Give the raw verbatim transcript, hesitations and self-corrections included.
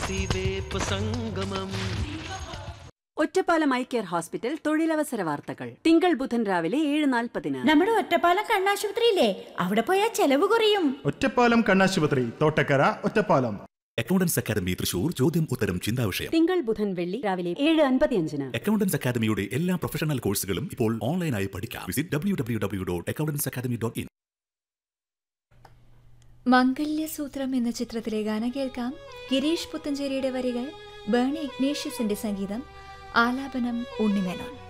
തുളസിവേപ്പ് സംഗമം. Ottapalam eye care hospital തൊഴിലവസര വാർത്തകൾ തിങ്കൾ ബുധൻ രാവിലെ ഏഴ് നാൽപ്പതിന്. നമ്മുടെ ഒറ്റപ്പാലം കണ്ണാശുപത്രിയില്ലേ, അവിടെ പോയാൽ ചെലവ് കുറയും. ഒറ്റപ്പാലം കണ്ണാശുപത്രി, തോട്ടക്കര, ഒറ്റപ്പാലം. അക്കൗണ്ടൻസ് അക്കാദമി തൃശൂർ ചോദ്യം ഉത്തരം ചിന്താവിഷയം. തിങ്കൾ ബുധൻ വെള്ളി രാവിലെ ഏഴ് അൻപത്തിയഞ്ചിന്. അക്കൗണ്ടൻസ് അക്കാദമിയുടെ എല്ലാ പ്രൊഫഷണൽ കോഴ്സുകളും ഇപ്പോൾ ഓൺലൈനായി പഠിക്കാം. Visit W W W dot accountants academy dot in. മംഗല്യസൂത്രം എന്ന ചിത്രത്തിലെ ഗാനം കേൾക്കാം. ഗിരീഷ് പുത്തഞ്ചേരിയുടെ വരികൾ, ബേണി ഇഗ്നേഷ്യസിന്റെ സംഗീതം, ആലാപനം ഉണ്ണിമേനോൻ.